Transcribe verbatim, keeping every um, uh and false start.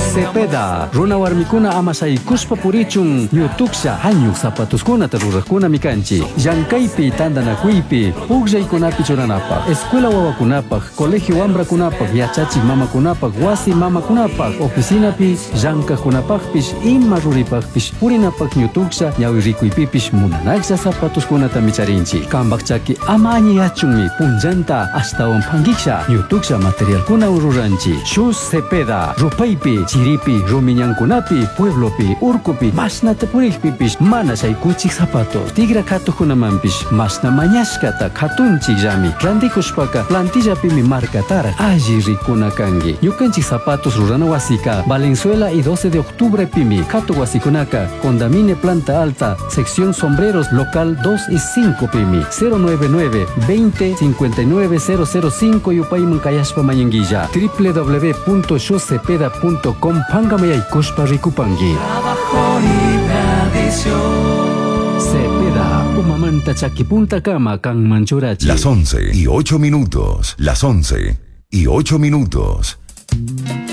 Cepeda. Runa warmikuna amasay kuspa purichun ñutuksha hañuk zapatuskuna tarurajkuna mikanchi. Llankaypi tandanakuypi pugllaykunapi churanapaq, escuela wawakunapaq, colegio wambrakunapaq, yachachik mamakunapaq, wasi mamakunapaq, oficinapi llankaqkunapaqpish ima ruripaqpish purinapaq ñutuksha ñawi rikuypipish munanaksha zapatuskunata micharinchi. Kambaq chaki ama añiyachunmi punllanta ashtawan pangiksha ñutuksha materialkuna ruranchi. Shus Cepeda rupaypi, chiripi, rumiñankunapi, pueblopi, urkupi, mashnata purikpipish mana shaykuchik zapatos. Tigra katukunamanpish mashna mañashkata katunchik llami rantikushpaka plantillapimi markatara alli rikuna kangi. Ñukanchik zapatos rurana wasika Valenzuela y doce de octubre pimi katu wasikunaka Condamine Planta Alta sección sombreros local dos y cinco pimi cero nueve nueve veinte cincuenta y nueve cero cero cinco yupayman kayashpa mañanguilla w w w punto shocepeda punto com pangamayaykushpa rikupangi. Trabajo y tradición. Cepeda, umamanta chakipunta kama kan manchurachi. Las once y ocho minutos. Las once y ocho minutos.